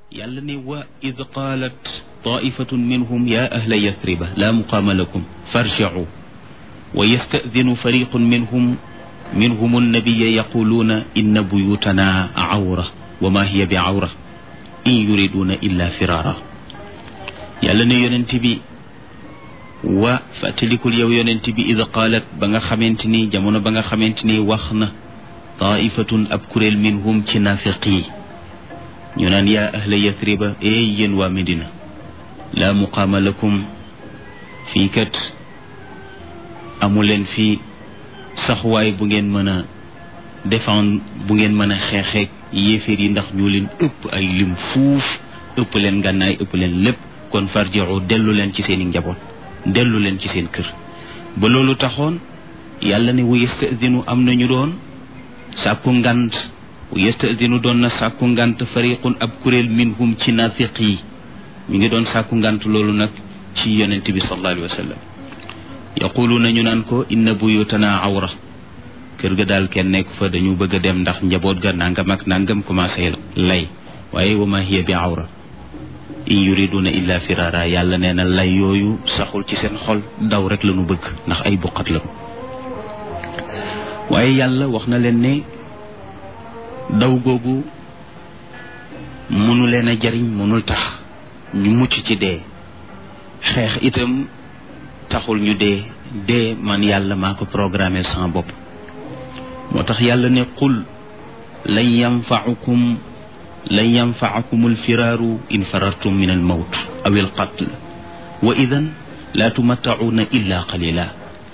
yàlla ne wa id qaalat taifatun minhum ya ahla yathriba la muqaama lakum farji'u wa yasta'dinu fariqun minhum annabiya yaquluuna inna buyutana awra wa ma hiya bi awra in yuriduna illa firara yàlla ne yonent bi wa fàttalikul yow yonent bi id qaalat ba nga xamante ni jamono ba nga xamante ni wax na taifatun ab kuréel minhum ci naafiq yi ñu naan yaa ahla yathriba yéen waa Medina laa muqaama lakum fii kat amuleen fii saxuwaay bu ngeen mën a défendre bu ngeen mën a xeexeek yéeféer yi ndax ñu leen ëpp ay lim fuuf ëpp leen gànnaay ëpp leen lépp kon farji'u dellu leen ci seen i njaboot dellu leen ci seen kër ba loolu taxoon yàlla ne wa yasta'dinu am nañu doon sàkku ngant wa yasta'dinu doon na sàkku ngant fariqun ab kuréel minhum ci naafiq yi ñu ngi doon sàkku ngant loolu nag ci yonent bi sallallahu alayhi wa sallam yaquluuna ñu naan ko inna buyutana awra kër ga daal kenn nekk fa dañu bëgg a dem ndax njaboot ga nangam ak nangam commencé lay waaye wa ma hiya bi awra in yuriduna illa firara yàlla nee na lay yooyu saxul ci seen xol daw rek la ñu bëgg ndax ay buqat la waaye yàlla wax na leen ne daw googu mënu leen a jariñ mënul tax ñu mucc ci dee xeex itam taxul ñu dee man yàlla maa ko programmé sama bopp moo tax yàlla ne qul lan yanfa'akum alfiraaru in farartum min almawt aw alqatl wa idan laa tumatta'uuna illa qalila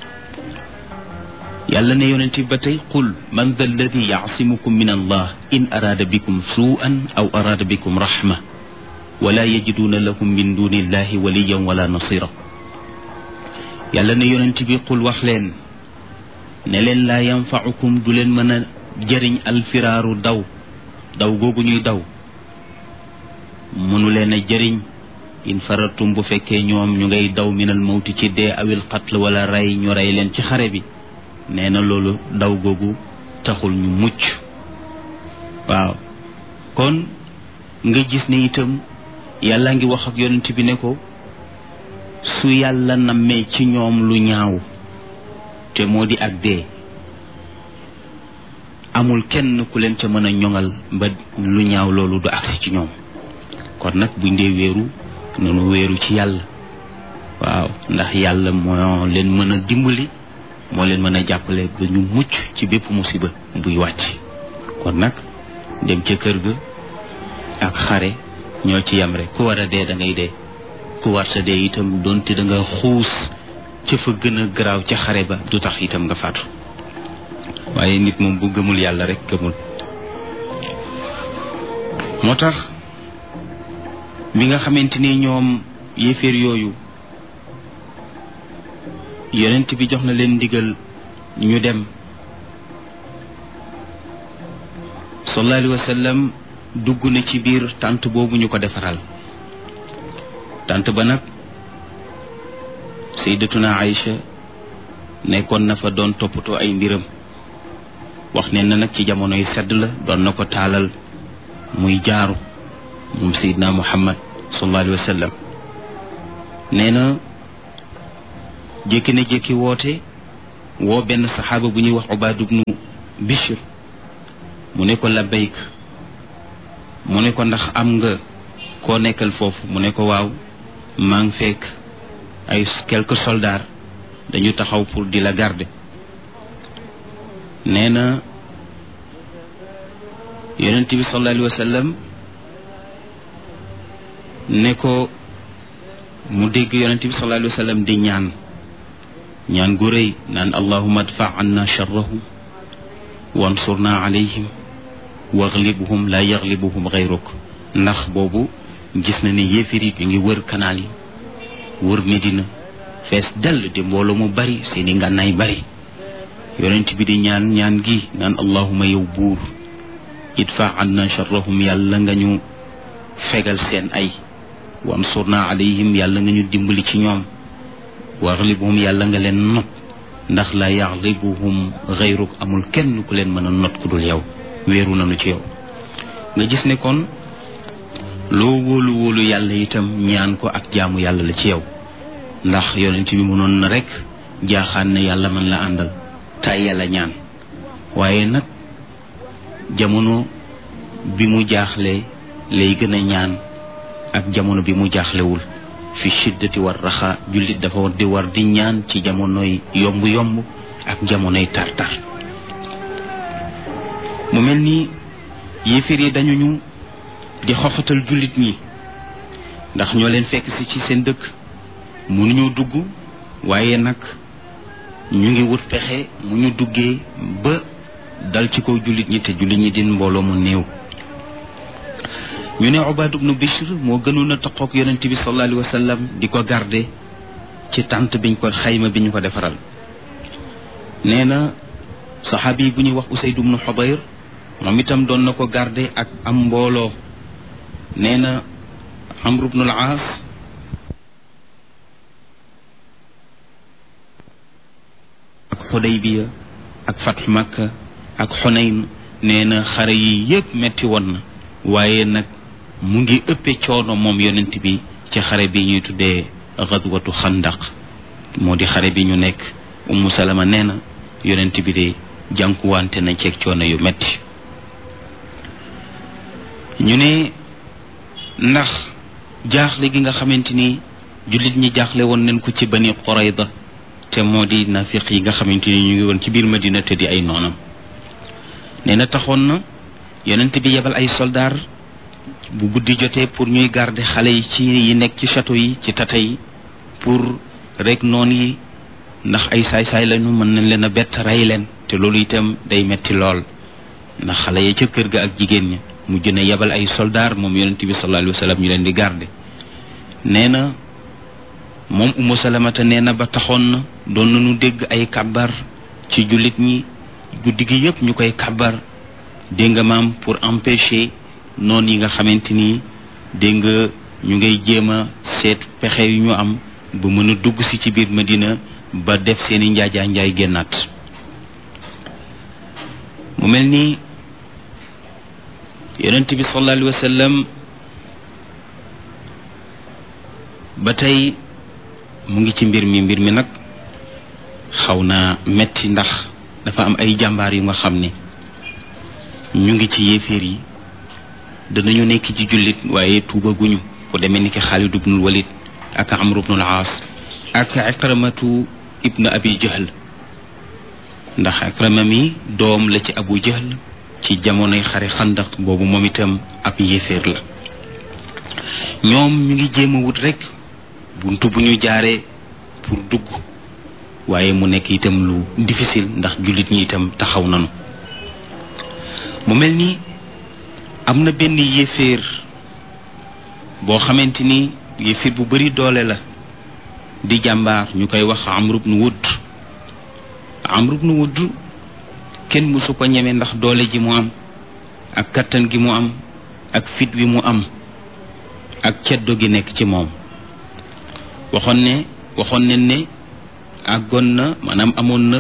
yàlla ne yonent bi ba tey qul man dha alladi ya'simukum min allah in araada bikum suu'an aw araada bikum rahma wala yajiduuna lakum min duni illahi waliyan wala nasira yàlla ne yonent bi qul wax leen ne leen laa yanfa'ukum du leen mën a jëriñ alfiraaru daw googu ñuy daw mënu leen a jëriñ in faratum bu fekkee ñoom ñu ngay daw minal mawti ci dee awil qatl wala rey ñu rey leen ci xare bi nee na loolu daw googu taxul ñu mucc waaw kon nga gis ne itam yàlla ngi wax ak yonent bi ne ko su yàlla nammee ci ñoom lu ñaaw te moo di ak dee amul kenn ku leen ca mën a ñoŋal ba lu ñaaw loolu du agsi ci ñoom kon nag buñ dee wéeru noonu wéeru ci yàlla waaw ndax yàlla moo leen mën a dimbali moo leen mën a jàppale ba ñu mucc ci bépp musiba buy wàcc kon nag dem ca kër ga ak xare ñoo ci yam rek ku war a dee da ngay dee ku war sa dee itam doonte da nga xuus ca fa gën a garaaw ca xare ba du tax itam nga faatu waaye nit moom bu gëmul yàlla rek gëmul moo tax bi nga xamante ni ñoom yéeféer yooyu yonent bi jox na leen ndigal ñu dem sallallahu alayhi wa sallam dugg na ci biir tànt boobu ñu ko defaral tànt ba nag sayyidatuna Aïcha nekkoon na fa doon toppatoo ay mbiram wax ne na nag ci jamonoy sedd la doon na ko taalal muy jaaru moom sayyidna Muhammad sallallahu alayhi wa sallam nee na jékki na jékki woo benn saxaaba bu ñuy wax Ubaad ibnu Bishr mu ne ko labbayk mu ne ko ndax am nga koo nekkal foofu mu ne ko waaw maa ngi fekk ay quelques soldats dañu taxaw pour di la garder nee na yonent bi sallallahu alayhi wa sallam ne ko mu dégg yonent bi sallallahu alayhi wa sallam di ñaan gu rëy naan allahumma adfa anna sharrahum wansurna alayhim waglibhum la yaglibuhum gayruk ndax boobu gis na ne yéefar yi ñu ngi wër kanaal yi wër Medina fees dell di mbooloo mu bari seeni ngànnaay bari yonent bi di ñaan gi naan allahumma yow buur idfa anna sharrahum yàlla nga ñu fegal seen ay wansurna alayhim yàlla nga ñu dimbali ci ñoom waglibhum yàlla nga leen not ndax la yaglibuhum gayruk amul kenn ku leen mën a not ku dul yow wéeru nañu ci yow nga gis ne kon loo wóolu wóolu yàlla itam ñaan ko ak jaamu yàlla la ci yow ndax yonent bi mënoon na rek jaaxaan ne yàlla man la àndal tay yàlla ñaan waaye nag jamono bi mu jaaxle lay gën a ñaan ak jamono bi mu jaaxlewul fi shiddati war raxa jullit dafa war di ñaan ci jamonoy yomb-yomb ak jamonoy tar-tar mu mel ni yéefar yi dañu ñu di xoxatal jullit ñi ndax ñoo leen fekk si ci seen dëkk mënuñoo dugg waaye nag ñu ngi wut pexe mu ñu duggee ba dal ci kaw jullit ñi te jullit ñi din mbooloo mu néew ñu ne Ubaad ibnu Bishr moo gënoon a taqoog yonent bi sallallahu alayhi wa sallam di ko garde ci tànt biñ ko xayma bi ñu ko defaral nee na saxaabi bu ñuy wax Usayd ibnu Xudayr moom itam doon na ko garde ak am mbooloo nee na Amr ibnu al-Aas ak Xudaybiya ak Fathu Makka ak Xunayn nee na xare yi yëpp metti woon na waaye nag mu ngi ëppee coono moom yonent bi ci xare bi ñuy tuddee xadwatu xandaq moo di xare bi ñu nekk Ummu Salama nee na yonent bi de jànkuwante na ceeg coono yu metti ñu ne ndax jaaxle gi nga xamante ni jullit ñi jaaxle woon nañ ko ci Bani Qurayda te moo di nafiq yi nga xamante ni ñu ngi woon ci biir Madina te di ay noonam nee na taxoon na yonent bi yebal ay soldaar bu guddi jotee pour ñuy garder xale yi ci yi nekk ci château yi ci tata yi pour rek noon yi ndax ay saay-saay lañu mën nañ leen a bett rey leen te loolu itam day metti lool ndax xale ya ca kër ga ak jigéen ñi mu jën a yebal ay soldaar moom yonent bi sallallahu alayhi wa sallam ñu leen di garder nee na moom Ummu Salamata nee na ba taxoon na doon nañu dégg ay kàbbar ci jullit ñi guddi gi yëpp ñu koy kàbbar dégg nga maam pour empêcher noonu yi nga xamante ni dégg nga ñu ngay jéem a seet pexe yu ñu am ba mën a dugg si ci biir Madina ba def seeni njaajaa njaay génnaat mu mel ni yonent bi sallallahu alayhi wa sallam ba tey mu ngi ci mbir mi nag xaw na metti ndax dafa am ay jàmbaar yu nga xam ne ñu ngi ci yéeféer yi danañu nekk ci jullit waaye tuubaguñu ko demee ni ki Xaalid ibnul Walid ak Amr ibnul Aas ak Ikramatu ibnu Abi Jahl ndax Ikrama mi doom la ci Abu Jahl ci jamonoy xare xandaq boobu moom itam ab yéeféer la ñoom ñu ngi jéem a wut rek buntu bu ñu jaaree pour dugg waaye mu nekk itam lu difficile ndax jullit ñi itam taxaw nanu mu mel ni am na benn yéeféer boo xamante ni yéeféer bu bari doole la di jàmbaar ñu koy wax Amr ibn Wudd kenn mësu ko ñeme ndax doole ji mu am ak kattan gi mu am ak fit wi mu am ak ceddo gi nekk ci moom waxoon ne àggoon na maanaam amoon na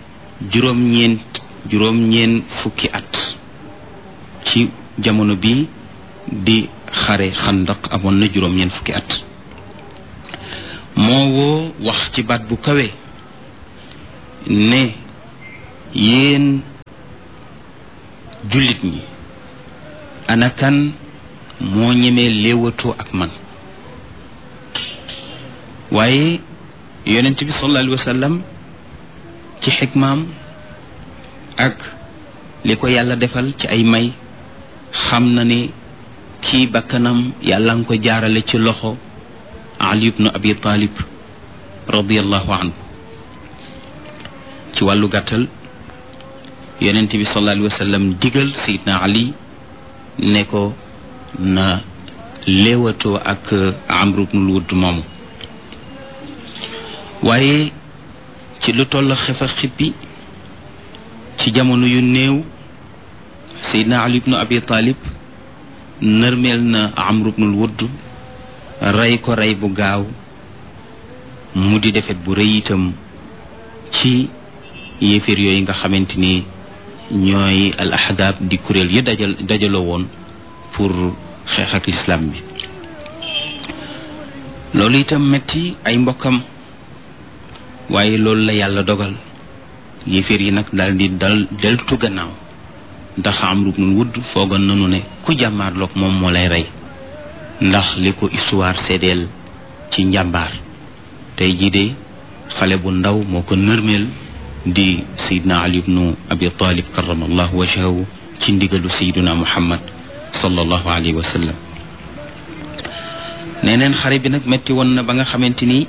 juróom-ñeent fukki at ci jamono bi di xare xandaq amoon na juróom-ñeent fukki at moo woo wax ci baat bu kawe ne yéen jullit ñi ana kan moo ñemee léewatoo ak man waaye yonent bi sallallahu alayhi wa sallam ci xikmaam ak li ko yàlla defal ci ay may xam na ne kii bakkanam yàlla nga ko jaarale ci loxo Ali ibnu Abi Talib radiyallahu anhu ci wàllu gàttal yonent bi sallallahu alayhi wa sallam digal Seydina Ali ne ko na léewatoo ak Amr ibnul Wudd moomu waaye ci lu toll xefa xippi ci jamono yu néew Seydina Ali ibnu Abi Talib nërmeel na Amr ibnul Wudd rey ko rey bu gaaw mu di defet bu rëy itam ci yéeféer yooyu nga xamante ni ñooy al ahdaab di kuréel yi dajaloo woon pour xeex ak lislaam bi. loolu itam metti ay mbokkam, waaye loolu la yàlla dogal. yéeféer yi nag daal di deltu gannaaw, ndax Amru ibnul Wudd foogoon nanu ne ku jàmmaarloog moom moo lay rey, ndax li ko histoire seedeel ci njàmbaar. tey jii de xale bu ndaw moo ko nërmeel di Seydina Ali ibnu Abi Talib karamallahu wajhahu ci ndigalu Seydina Muhammad sallallahu alayhi wa sallam. neneen xare bi nag metti woon na ba nga xamante ni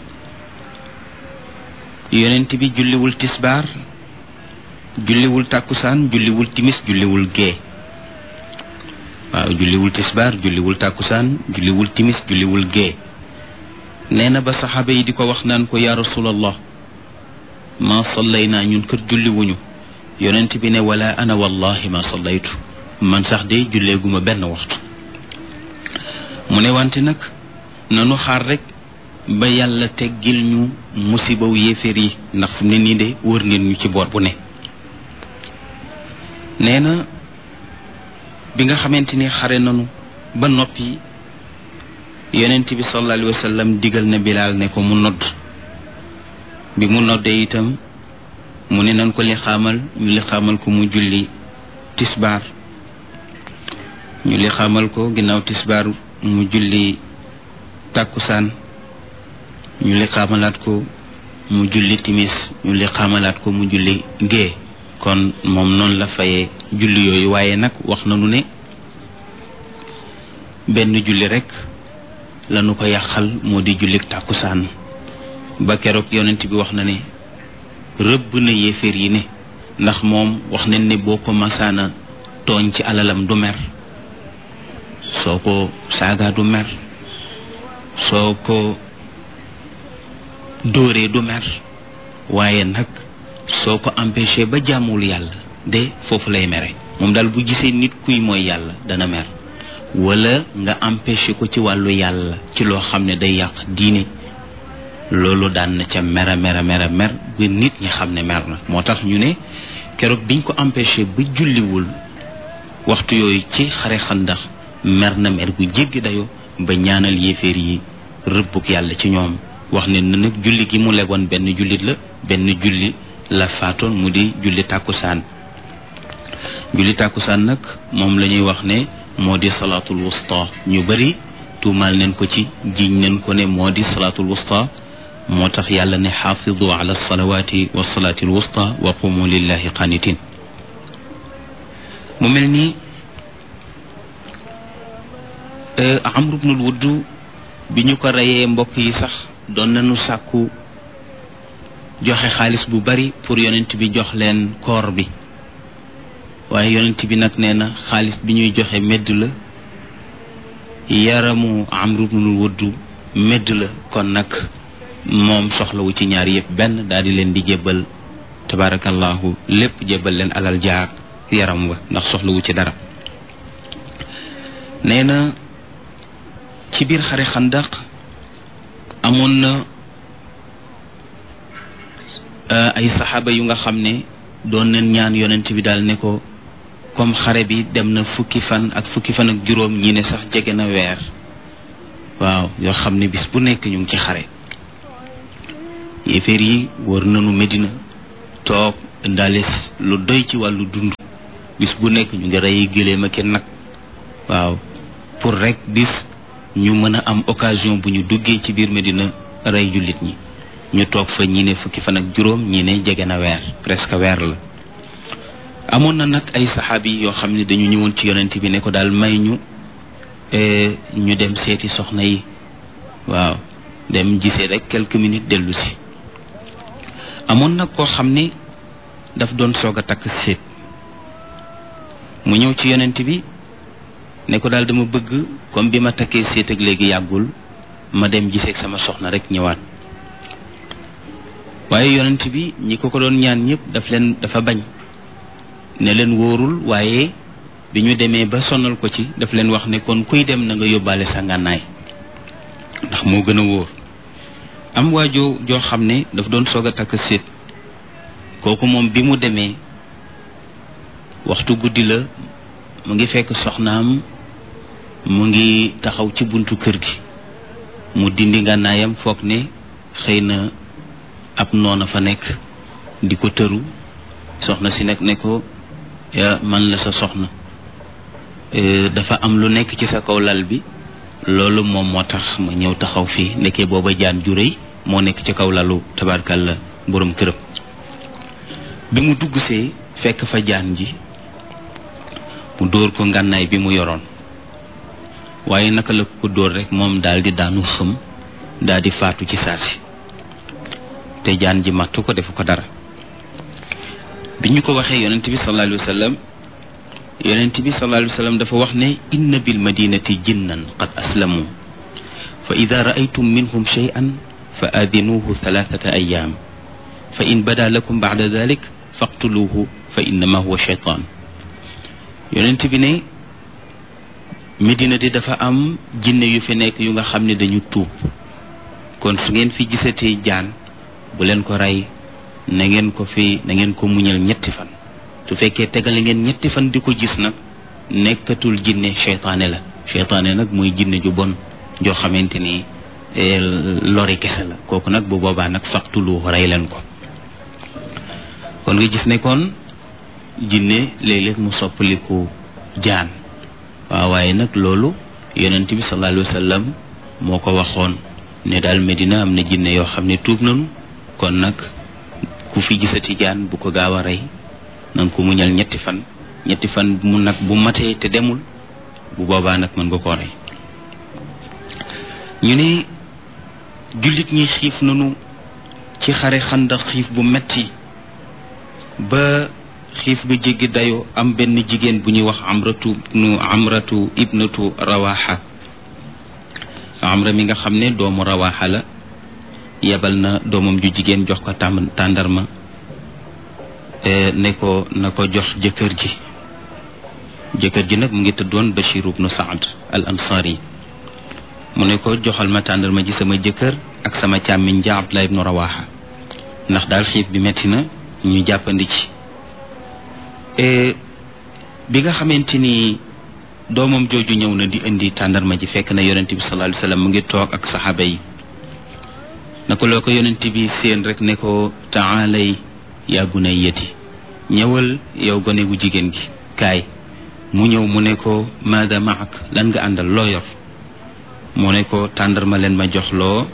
yonent bi julliwul tisbaar, julliwul tàkkusaan, julliwul timis, julliwul gee. waaw, julliwul tisbaar, julliwul tàkkusaan, julliwul timis, julliwul gee. nee na ba saxaaba yi di ko wax naan ko yaa rasulallah, ma sallayna, ñun kër julliwuñu. yonent bi ne wala ana wallahi ma sallaytu, man sax de julleeguma benn waxtu. mu ne wante nag nanu xaar rek ba yàlla teggil ñu musibaw yéeféer yi, ndax fu ne nii de wër nit ñu ci boor bu ne. nee na bi nga xamante ni xare nanu ba noppi, yonent bi sallallahu alayhi wa sallam digal na Bilaal ne ko mu nodd. bi mu noddee itam mu ne nan ko li xaamal, ñu li xaamal ko mu julli tisbaar. ñu li xaamal ko ginnaaw tisbaar mu julli tàkkusaan. ñu li xaamalaat ko mu julli timis. ñu li xaamalaat ko mu julli gée. kon moom noonu la fayee julli yooyu. waaye nag wax nañu ne benn julli rek lanu ko yàqal, moo di julli tàkkusaan. ba keroog yonent bi wax na ne rëbb na yéeféer yi ne, ndax moom wax nañ ne boo ko masaana tooñ ci alalam du mer, soo ko saaga du mer, soo ko dóoree du mer, waaye nag soo ko empêché ba jàmmul yàlla de foofu lay mere. moom daal bu gisee nit kuy mooy yàlla dana mer, wala nga empêché ko ci wàllu yàlla ci loo xam ne day yàq diine, loolu daan na ca mer ba nit ñi xam ne mer na. moo tax ñu ne keroog biñ ko empêché ba julliwul waxtu yooyu ci xare Xandax, mer na mer gu jéggi dayo ba ñaanal yéeféer yi rëbbuk yàlla ci ñoom. wax ne na nag julli gi mu legoon benn jullit la, benn julli la faatoon, mu di julli tàkkusaan. julli tàkkusaan nag moom la ñuy wax ne moo di salaatul wusta. ñu bari tuumaal nañ ko ci, jiiñ nañ ko ne moo di salaatul wusta. moo tax yàlla ne xaafidu ala salawaati wa salaatil wusta wa qumu lillahi qanitin. mu mel ni Amru ibnul Wudd bi ñu ko reyee, mbokk yi sax doon nañu sàkku joxe xaalis bu bari pour yonent bi jox leen koor bi, waaye yonent bi nag nee na xaalis bi ñuy joxe medd la, yaramu Amru ibnul Wudd medd la, kon nag moom soxlawu ci ñaar yëpp benn, daal di leen di jébbal tabarakallahu lépp, jébbal leen alal jaag yaram wa, ndax soxlawu ci dara. nee na ci biir xare Xandaq amoon na ay saxaaba yu nga xam ne doon nañ ñaan yonent bi daal ne ko comme xare bi dem na fukki fan ak juróom, ñi ne sax jege na weer, waaw, yoo xam ne bis bu nekk ñu ngi ci xare. yéeféer yi wër nañu Medina, toog indaale lu doy ci wàllu dund, bis bu nekk ñu ngi rey gëléem ak nag, waaw, pour rek bis ñu mën a am occasion bu ñu duggee ci biir Medina rey jullit ñi. ñu toog fa ñi ne fukki fan ak juróom, ñi ne jege na weer, presque weer la. amoon na nag ay saxaabi yoo xam ne dañu ñëwoon ci yonent bi ne ko daal may ñu dem seeti soxna yi, waaw, dem gisee rek quelques minutes dellu si. amoon nag koo xam ne daf doon soog a takk séet, mu ñëw ci yonent bi ne ko daal dama bëgg comme bi ma takkee séet ak léegi yàggul, ma dem gisee ak sama soxna rek ñëwaat. waaye yonent bi ñi ko doon ñaan ñëpp dafa bañ, ne leen wóorul. waaye bi ñu demee ba sonal ko ci, daf leen wax ne kon kuy dem na nga yóbbaale sa ngànnaay, ndax moo gën a wóor. am waajoo joo xam ne daf doon soog a takk séet, kooku moom bi mu demee waxtu guddi la, mu ngi fekk soxnaam mu ngi taxaw ci buntu kër gi mu dindi ngànnaayam foog ne xëy na ab noona fa nekk di ko tëru soxna si nag ne ko man la sa soxna dafa am lu nekk ci sa kaw lal bi loolu moom moo tax ma ñëw taxaw fii nekkee booba jaan ju rëy moo nekk ci kaw lalu tabarkalla borom këram bi mu dugg see fekk fa jaan ji mu dóor ko ngànnaay bi mu yoroon waaye naka la ko dóor rek moom daal di daanu xëm daal di faatu ci saasi te jaan ji mattu ko defu ko dara bi ñu ko waxee yonent bi sallallahu alayhi wa sallam yonent bi sallallahu alayhi wa sallam dafa wax ne inna bil madinati jinnan qad aslamu fa ida raaytum minhum shay'an fa aadinuuhu thalathata ayam fa in bada lakum ba'da dhalik faqtuluuhu fa innama huwa shaytan yonent bi ne Medina di dafa am jinne yu fi nekk yu nga xam ne dañu tuub kon su ngeen fi gisatee jaan bu leen ko rey na ngeen ko muñal ñetti fan su fekkee tegale ngeen ñetti fan di ko gis nag nekkatul jinne seytaane la seytaane nag mooy jinne ju bon joo xamante ni lori kese la kooku nag bu boobaa nag faqtulu rey leen ko kon nga gis ne kon jinne léeg-léeg mu soppaliku jaan waaw waaye nag loolu yonent bi sallallahu alayhi wa sallam moo ko waxoon ne daal Medina am na jinne yoo xam ne tuub nañu kon nag ku fi gisati jaan bu ko gaaw a rey nanga ko muñal ñetti fan mu nag bu matee te demul bu boobaa nag mën nga koo rey ñu ne jullit ñi xiif nañu ci xare Xandaq xiif bu metti ba xiif ga jéggi dayoo am benn jigéen bu ñuy wax amratu ibnatu rawaxa amra mi nga xam ne doomu rawaxa la yebal na doomam ju jigéen jox ko tàndarma ne ko na ko jox jëkkër ji nag mu ngi tëddoon Bashir ibnu Saad al ansari mu ne ko joxal ma tàndarma ji sama jëkkër ak sama càmmiñ ja Abdullah ibnu rawaxa ndax daal xiif bi metti na ñu jàppandi ci bi nga xamante ni doomam jooju ñëw na di indi tàndarma ji fekk na yonent bi sallallahu alayhi wasallam mu ngi toog ak saxaaba yi naka loo ko yonent bi seen rek ne ko taalay yaa bunayyati ñëwal yow gone gu jigéen gi kaay mu ñëw mu ne ko maada maak lan nga àndal loo yor mu ne ko tàndarma leen ma jox loo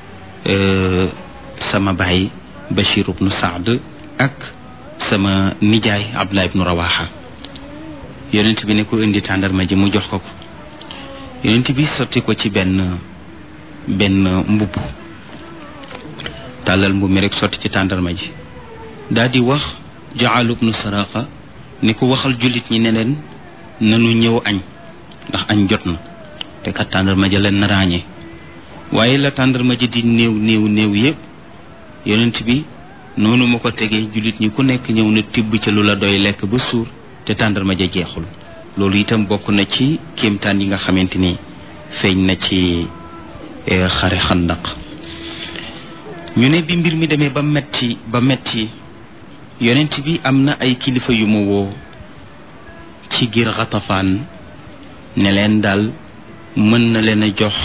sama baay Bashir ibnu Saad ak sama nijaay Abdullah ibnu Rawaha yonent bi ne ko indi tàndarma ji mu jox ko yonent bi sotti ko ci benn mbubb tàllal mbubb mi rek sotti ci tàndarma ji daal di wax Jaal ibnu Saraqa ni ko waxal jullit ñi ne leen nanu ñëw añ ndax añ jot na te kat tàndarma ji leen na ràññee waaye la tàndarma ji di néew yépp yonent bi noonu ma ko tegee jullit ñi ku nekk ñëw na tibb ca lu la doy lekk ba suur te tàndarma ja jeexul loolu itam bokk na ci kéemtaan yi nga xamante ni feeñ na ci xare Xandaq ñu ne bi mbir mi demee ba metti yonent bi am na ay kilifa yu ma woo ci giir Xatafaan ne leen daal mën na leen a jox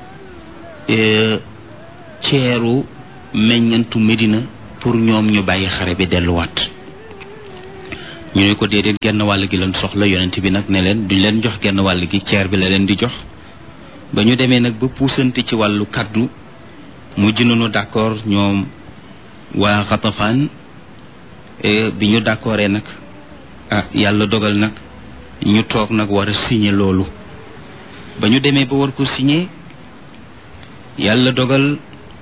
ceeru meññantu Medina pour ñoom ñu bàyyi xare bi delluwaat ñu ne ko déedéet genn wàll gi leen soxla yonent bi nag ne leen duñ leen jox genn wàll gi ceer bi la leen di jox ba ñu demee nag ba puusante ci wàllu kaddu mujj nañu d'accord ñoom waa Xatafaan bi ñu d'accordee nag yàlla dogal nag ñu toog nag war a signer loolu ba ñu demee ba war ko signer yàlla dogal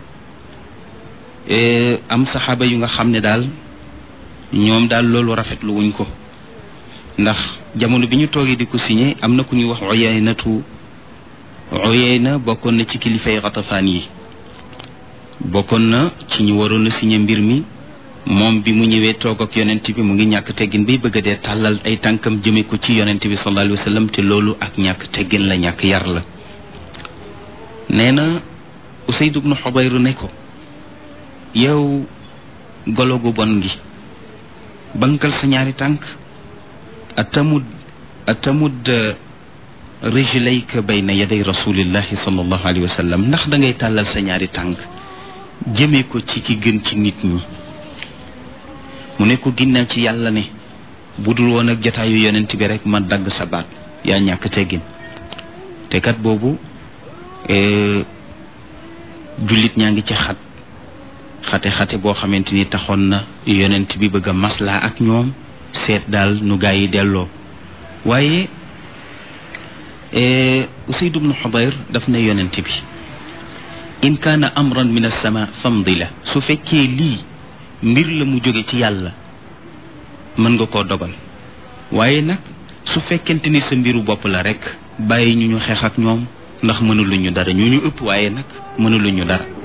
am saxaaba yu nga xam ne daal ñoom daal loolu rafetlu wuñ ko ndax jamono bi ñu toogee di ko signé am na ku ñuy wax Uyayna bokkoon na ci kilifay Xatafaan yi bokkoon na ci ñu waroon a signé mbir mi moom bi mu ñëwee toog ak yonent bi mu ngi ñàkk teggin bay bëgg a dee tàllal ay tànkam jëme ko ci yonent bi sallallahu alayhi wa sallam te loolu ak ñàkk teggin la ñàkk yar la nee na Usayd ibnu Xubayr ne ko yow golo gu bon gi bankal sa ñaari tànk atamud rijlayka bayna yaday rasulillahi sallallahu alayhi wa sallam ndax da ngay tàllal sa ñaari tànk jëmee ko ci ki gën ci nit ñi mu ne ko ginnaaw ci yàlla ne bu dul woon ak jotaayu yonent bi rek ma dagg sa baat yaa ñàkk teggin te kat boobu jullit ñaa ngi ci xate boo xamante ni taxoon na yonent bi bëgg a maslaa ak ñoom seet daal nu gaa yi delloo waaye Usayd ibn Hudayr daf ne yonent bi in kaana amran min as-sama famdi la su fekkee lii mbir la mu jóge ci yàlla mën nga koo dogal waaye nag su fekkente ni sa mbiru bopp la rek bàyyi ñu xeex ak ñoom ndax mënuluñu dara ñu ëpp waaye nag mënuluñu dara